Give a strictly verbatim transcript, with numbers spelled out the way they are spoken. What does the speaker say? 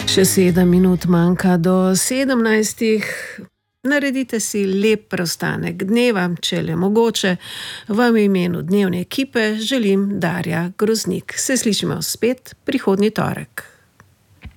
Še sedem minut manjka do sedemnajstih. Naredite si lep preostanek dneva, če le mogoče. V imenu dnevne ekipe želim Darja Groznik. Se slišimo spet prihodnji torek.